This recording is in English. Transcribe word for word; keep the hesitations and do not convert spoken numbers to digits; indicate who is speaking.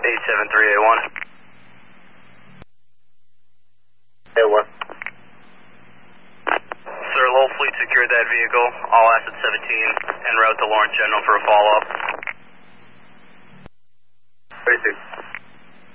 Speaker 1: eight seven three eight one.
Speaker 2: eight one.
Speaker 1: Sir, Lowell Fleet secured that vehicle. All assets seventeen en route to Lawrence General for a follow-up.
Speaker 2: thirty-six.